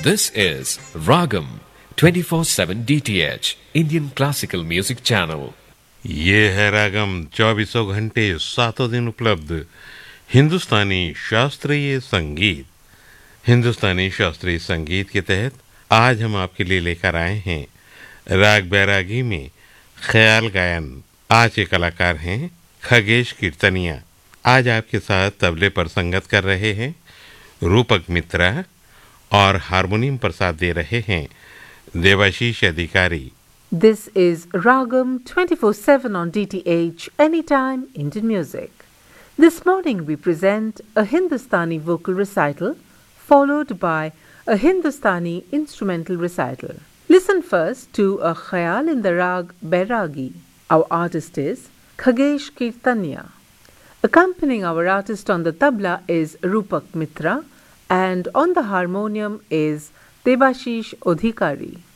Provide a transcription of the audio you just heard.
This is Ragam 24/7 DTH Indian Classical Music Channel. ये है रागम 24 घंटे 7 दिन उपलब्ध हिंदुस्तानी शास्त्रीय संगीत। हिंदुस्तानी शास्त्रीय संगीत के तहत आज हम आपके लिए लेकर आए हैं राग बैरागी में ख्याल गायन। आज के कलाकार हैं खगेश कीर्तनिया। आज आपके साथ तबले पर संगत कर रहे हैं रूपक मित्रा और हारमोनियम पर साथ दे रहे हैं देवाशीष अधिकारी। This is Ragam 24/7 on DTH Anytime Indian Music. This morning we present a Hindustani vocal recital followed by a Hindustani instrumental recital. Listen first to a Khayal in the Rag Bairagi. Our artist is Khagesh Kirtania. Accompanying our artist on the tabla is Rupak Mitra and on the harmonium is Devashish Adhikari.